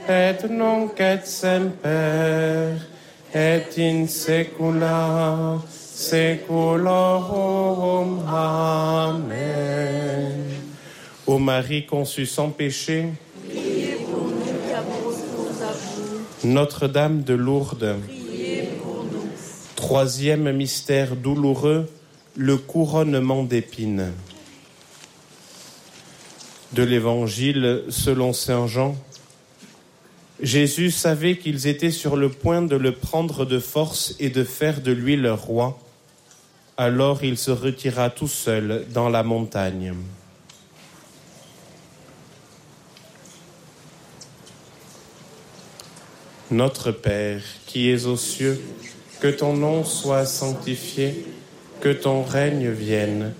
et nunc et semper, et in saecula saeculorum. Amen. Ô Marie conçue sans péché, Priez pour nous qui avons recours à vous. Notre-Dame de Lourdes. Priez pour nous. Troisième mystère douloureux, le couronnement d'épines. De l'Évangile selon saint Jean. Jésus savait qu'ils étaient sur le point de le prendre de force et de faire de lui leur roi. Alors il se retira tout seul dans la montagne. Notre Père, qui es aux cieux, que ton nom soit sanctifié, que ton règne vienne,